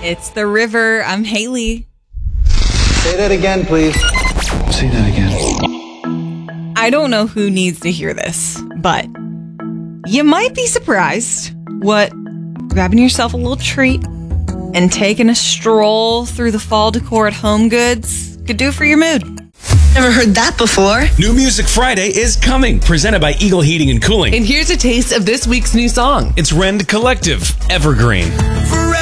It's The River. I'm Haley. Say that again, please. Say that again. I don't know who needs to hear this, but you might be surprised what grabbing yourself a little treat and taking a stroll through the fall decor at Home Goods could do for your mood. Never heard that before. New Music Friday is coming, presented by Eagle Heating and Cooling. And here's a taste of this week's new song. It's Rend Collective, Evergreen.